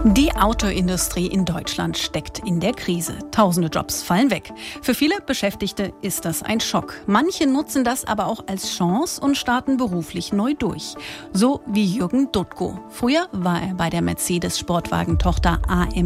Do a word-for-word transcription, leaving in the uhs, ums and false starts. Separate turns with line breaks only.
Die Autoindustrie in Deutschland steckt in der Krise. Tausende Jobs fallen weg. Für viele Beschäftigte ist das ein Schock. Manche nutzen das aber auch als Chance und starten beruflich neu durch. So wie Jürgen Duttko. Früher war er bei der Mercedes-Sportwagentochter A M